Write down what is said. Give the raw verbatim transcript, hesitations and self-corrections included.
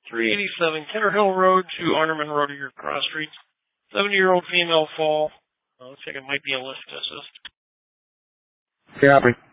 three eighty-seven Kenner Hill Road to Arnerman Road here, Cross Street. seventy-year-old female fall. Uh, looks like it might be a lift assist. Yeah,